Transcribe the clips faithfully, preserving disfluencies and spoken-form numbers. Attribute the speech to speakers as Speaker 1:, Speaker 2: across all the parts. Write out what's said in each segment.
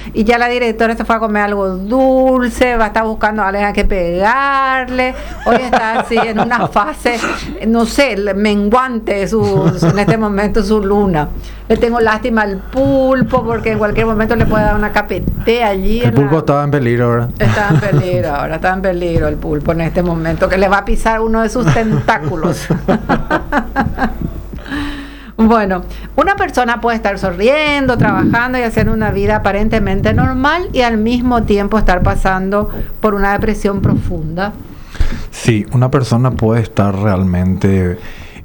Speaker 1: y ya la directora se fue a comer algo dulce, va a estar buscando a alguien a que pegarle, hoy está así en una fase, no sé, menguante su, su, en este momento su luna. Le tengo lástima al pulpo porque en cualquier momento le puede dar una capetea allí.
Speaker 2: El pulpo
Speaker 1: la...
Speaker 2: estaba en peligro ahora.
Speaker 1: Está en peligro ahora, está en peligro el pulpo en este momento, que le va a pisar uno de sus tentáculos. Bueno, una persona puede estar sonriendo, trabajando y haciendo una vida aparentemente normal y al mismo tiempo estar pasando por una depresión profunda.
Speaker 2: Sí, una persona puede estar realmente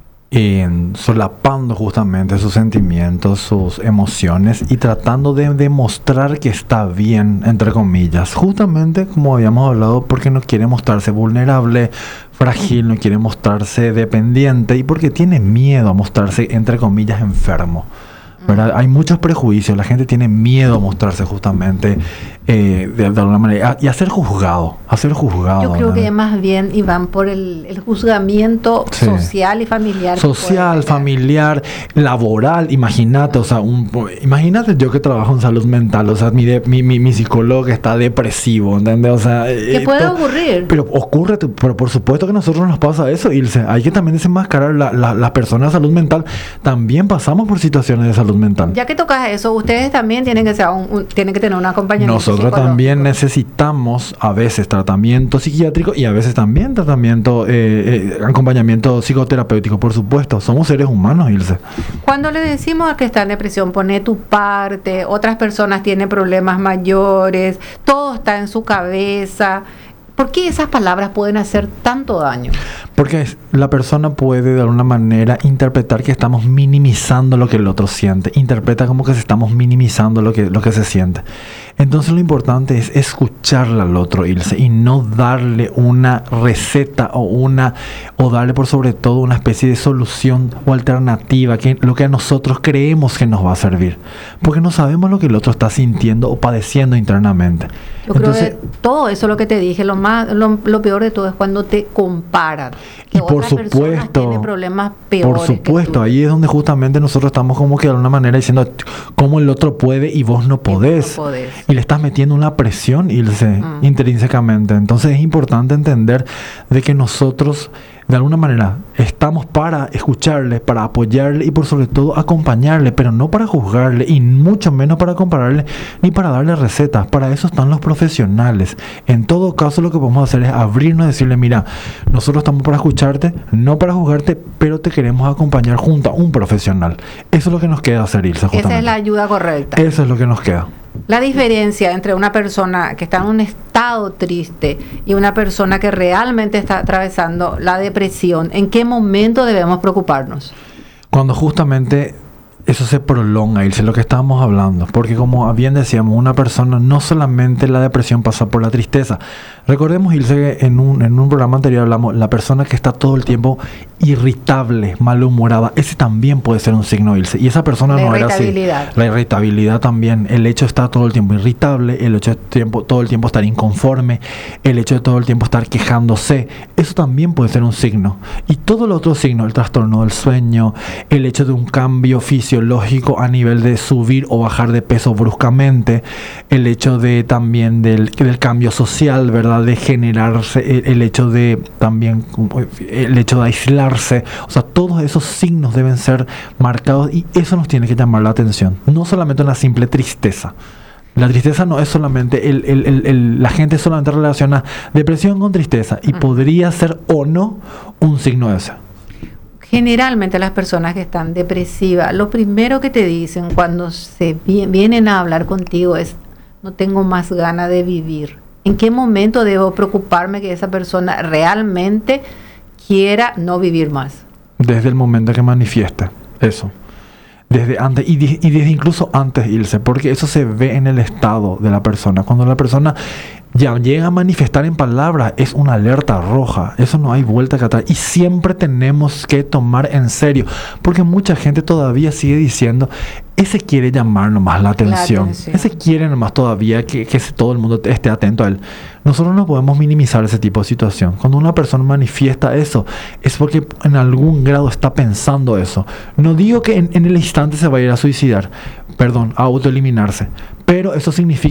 Speaker 2: en, solapando justamente sus sentimientos, sus emociones y tratando de demostrar que está bien, entre comillas, justamente como habíamos hablado, porque no quiere mostrarse vulnerable, frágil, no quiere mostrarse dependiente y porque tiene miedo a mostrarse, entre comillas, enfermo, ¿verdad? Hay muchos prejuicios, la gente tiene miedo a mostrarse justamente eh, de, de alguna manera y a ser juzgado, a ser juzgado.
Speaker 1: Yo creo
Speaker 2: ¿verdad?
Speaker 1: que más bien iban por el, el juzgamiento
Speaker 2: Sí.
Speaker 1: social y familiar.
Speaker 2: Social, familiar, laboral, imagínate, o sea, un, imagínate yo que trabajo en salud mental, o sea, mi, de, mi, mi, mi psicólogo que está depresivo, ¿entendés? O sea,
Speaker 1: ¿Qué
Speaker 2: eh,
Speaker 1: puede
Speaker 2: to,
Speaker 1: ocurrir?
Speaker 2: Pero ocurre, pero por supuesto que a nosotros nos pasa eso, Ilse. Hay que también desenmascarar la, la, las personas de salud mental, también pasamos por situaciones de salud mental.
Speaker 1: Ya que tocas eso, ustedes también tienen que ser un, un, tienen que tener un acompañamiento
Speaker 2: Nosotros también necesitamos a veces tratamiento psiquiátrico y a veces también tratamiento, eh, eh, acompañamiento psicoterapéutico, por supuesto. Somos seres humanos, Ilse.
Speaker 1: Cuando le decimos al que está en depresión, pone tu parte, otras personas tienen problemas mayores, todo está en su cabeza. ¿Por qué esas palabras pueden hacer tanto daño?
Speaker 2: Porque la persona puede de alguna manera interpretar que estamos minimizando lo que el otro siente. Interpreta como que estamos minimizando lo que, lo que se siente. Entonces lo importante es escucharle al otro, Ilse, y no darle una receta o una o darle por sobre todo una especie de solución o alternativa, que lo que a nosotros creemos que nos va a servir. Porque no sabemos lo que el otro está sintiendo o padeciendo internamente.
Speaker 1: Yo
Speaker 2: Entonces,
Speaker 1: creo que todo eso lo que te dije, lo más lo, lo peor de todo es cuando te comparan. Que
Speaker 2: y por supuesto,
Speaker 1: tiene problemas peores.
Speaker 2: Por supuesto, ahí es donde justamente nosotros estamos como que de alguna manera diciendo cómo el otro puede y vos no podés.
Speaker 1: No podés.
Speaker 2: Y le estás metiendo una presión, Ilse, mm. intrínsecamente. Entonces es importante entender de que nosotros de alguna manera estamos para escucharle, para apoyarle y por sobre todo acompañarle, pero no para juzgarle y mucho menos para compararle ni para darle recetas. Para eso están los profesionales. En todo caso lo que podemos hacer es abrirnos y decirle, mira, nosotros estamos para escucharte, no para juzgarte, pero te queremos acompañar junto a un profesional. Eso es lo que nos queda hacer, Ilse, justamente.
Speaker 1: Esa es la ayuda correcta.
Speaker 2: Eso es lo que nos queda.
Speaker 1: La diferencia entre una persona que está en un estado triste y una persona que realmente está atravesando la depresión, ¿en qué momento debemos preocuparnos?
Speaker 2: Cuando justamente eso se prolonga, Ilse, lo que estábamos hablando. Porque como bien decíamos, una persona, no solamente la depresión pasa por la tristeza. Recordemos, Ilse, que en un, en un programa anterior hablamos, la persona que está todo el tiempo irritable, malhumorada, ese también puede ser un signo, Ilse. Y esa persona
Speaker 1: la
Speaker 2: no era así. La irritabilidad también. El hecho de estar todo el tiempo irritable, el hecho de tiempo, todo el tiempo estar inconforme, el hecho de todo el tiempo estar quejándose, eso también puede ser un signo. Y todo el otro signo, el trastorno del sueño, el hecho de un cambio fisiológico a nivel de subir o bajar de peso bruscamente, el hecho de también del, del cambio social, ¿verdad? De generarse, el, el hecho de también, el hecho de aislarse, o sea, todos esos signos deben ser marcados y eso nos tiene que llamar la atención, no solamente una simple tristeza. La tristeza no es solamente, el, el, el, el, la gente solamente relaciona depresión con tristeza y uh-huh. podría ser o no un signo ese.
Speaker 1: Generalmente las personas que están depresivas, lo primero que te dicen cuando se vi- vienen a hablar contigo es, no tengo más ganas de vivir. ¿En qué momento debo preocuparme que esa persona realmente quiera no vivir más?
Speaker 2: Desde el momento que manifieste eso. Desde antes, y, y desde incluso antes, Ilse, porque eso se ve en el estado de la persona. Cuando la persona ya llega a manifestar en palabras, es una alerta roja. Eso no hay vuelta que atrás. Y siempre tenemos que tomar en serio, porque mucha gente todavía sigue diciendo, ese quiere llamar nomás la atención. La atención. Ese quiere nomás todavía que, que todo el mundo esté atento a él. Nosotros no podemos minimizar ese tipo de situación. Cuando una persona manifiesta eso, es porque en algún grado está pensando eso. No digo que en, en el instante se va a ir a suicidar, perdón, a autoeliminarse, pero eso significa